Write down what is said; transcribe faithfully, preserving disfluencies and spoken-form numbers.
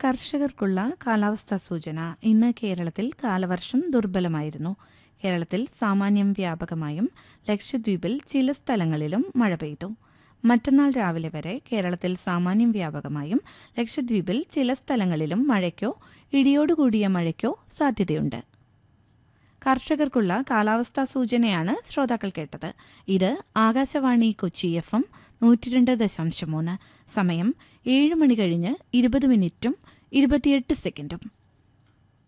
കർഷകർക്കുള്ള കാലാവസ്ഥാ സൂചന. ഇന്ന് കേരളത്തിൽ കാലവർഷം ദുർബലമായിരുന്നു. കേരളത്തിൽ സാമാന്യം വ്യാപകമായും ലക്ഷദ്വീപിൽ ചില സ്ഥലങ്ങളിലും മഴ പെയ്തു. മറ്റന്നാൾ രാവിലെ വരെ കേരളത്തിൽ സാമാന്യം വ്യാപകമായും ലക്ഷദ്വീപിൽ ചില സ്ഥലങ്ങളിലും മഴയ്ക്കോ ഇടിയോടുകൂടിയ മഴയ്ക്കോ സാധ്യതയുണ്ട്. കർഷകർക്കുള്ള കാലാവസ്ഥാ സൂചനയാണ് ശ്രോതാക്കൾ കേട്ടത്. ഇത് ആകാശവാണി കൊച്ചി എഫ് എം നൂറ്റിരണ്ട് ദശാംശം മൂന്ന്. സമയം ഏഴ് മണി കഴിഞ്ഞ് ഇരുപത് മിനിറ്റും ഇരുപത്തിയെട്ട് സെക്കൻഡും.